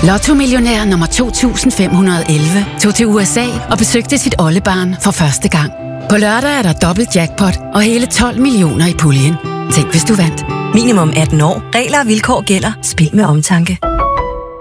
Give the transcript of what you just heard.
Lotto-millionær nummer 2511 tog til USA og besøgte sit oldebarn for første gang. På lørdag er der dobbelt jackpot og hele 12 millioner i puljen. Tænk, hvis du vandt. Minimum 18 år. Regler og vilkår gælder. Spil med omtanke.